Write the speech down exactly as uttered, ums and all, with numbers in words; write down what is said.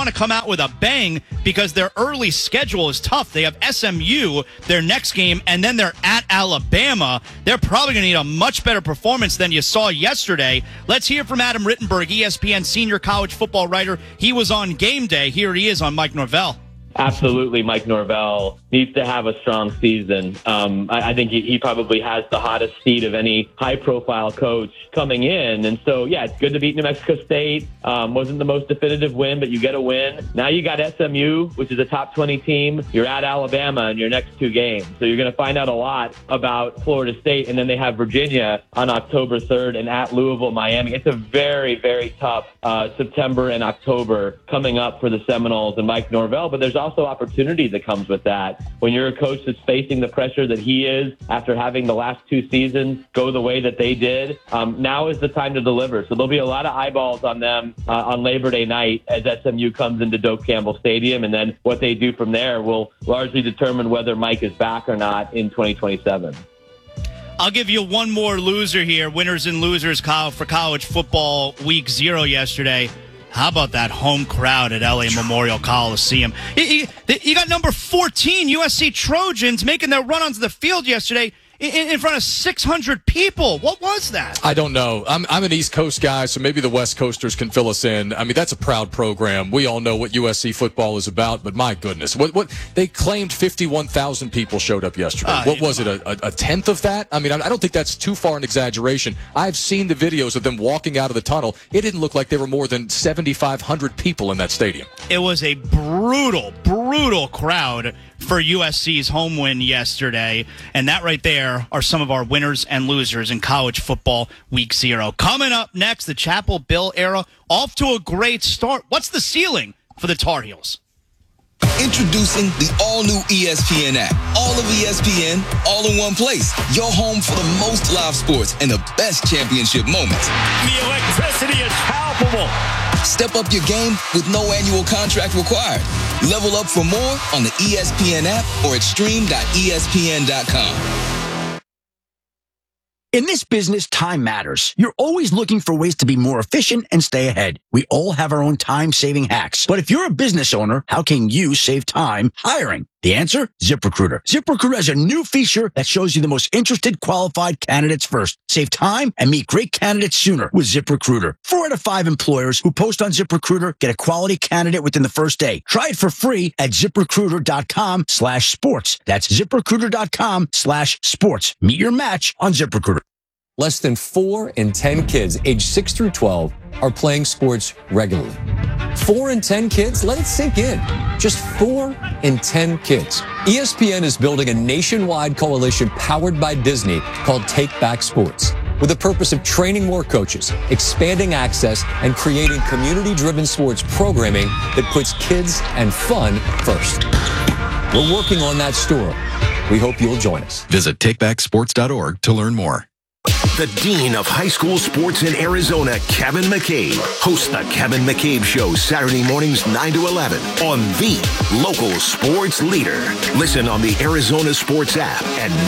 want to come out with a bang because their early schedule is tough. They have S M U, their next game, and then they're at Alabama. They're probably going to need a much better performance than you saw yesterday. Let's hear from Adam Rittenberg, E S P N senior college football writer. He was on game day. Here he is on Mike Norvell. Absolutely, Mike Norvell needs to have a strong season. Um, I, I think he, he probably has the hottest seat of any high-profile coach coming in. And so, yeah, it's good to beat New Mexico State. Um, wasn't the most definitive win, but you get a win. Now you got S M U, which is a top twenty team. You're at Alabama in your next two games. So you're going to find out a lot about Florida State. And then they have Virginia on October third and at Louisville, Miami. It's a very, very tough uh, September and October coming up for the Seminoles and Mike Norvell. But there's also opportunity that comes with that. When you're a coach that's facing the pressure that he is after having the last two seasons go the way that they did, um, now is the time to deliver. So there'll be a lot of eyeballs on them uh, on Labor Day night as S M U comes into Doak Campbell Stadium, and then what they do from there will largely determine whether Mike is back or not in twenty twenty-seven. I'll give you one more loser here. Winners and losers for college football week zero yesterday. How about that home crowd at L A Memorial Coliseum? You, you, you got number fourteen, U S C Trojans, making their run onto the field yesterday in, in front of six hundred people. What was that? I don't know. I'm, I'm an East Coast guy, so maybe the West Coasters can fill us in. I mean, that's a proud program. We all know what U S C football is about, but my goodness. What what they claimed fifty-one thousand people showed up yesterday. Uh, what was it, a, a, a tenth of that? I mean, I, I don't think that's too far an exaggeration. I've seen the videos of them walking out of the tunnel. It didn't look like there were more than seventy-five hundred people in that stadium. It was a brutal, brutal crowd for U S C's home win yesterday. And that right there are some of our winners and losers in college football week zero. Coming up next, the Chapel Bill era, off to a great start. What's the ceiling for the Tar Heels? Introducing the all-new E S P N app. All of E S P N, all in one place. Your home for the most live sports and the best championship moments. The electricity is palpable. Step up your game with no annual contract required. Level up for more on the E S P N app or at stream dot E S P N dot com. In this business, time matters. You're always looking for ways to be more efficient and stay ahead. We all have our own time-saving hacks. But if you're a business owner, how can you save time hiring? The answer? ZipRecruiter. ZipRecruiter has a new feature that shows you the most interested qualified candidates first. Save time and meet great candidates sooner with ZipRecruiter. Four out of five employers who post on ZipRecruiter get a quality candidate within the first day. Try it for free at ZipRecruiter.com slash sports. That's ZipRecruiter.com slash sports. Meet your match on ZipRecruiter. Less than four in ten kids aged six through twelve are playing sports regularly. Four in ten kids? Let it sink in. Just four in ten kids. E S P N is building a nationwide coalition powered by Disney called Take Back Sports, with the purpose of training more coaches, expanding access, and creating community-driven sports programming that puts kids and fun first. We're working on that story. We hope you'll join us. Visit take back sports dot org to learn more. The Dean of High School Sports in Arizona, Kevin McCabe, hosts the Kevin McCabe Show Saturday mornings nine to eleven on the local sports leader. Listen on the Arizona Sports app and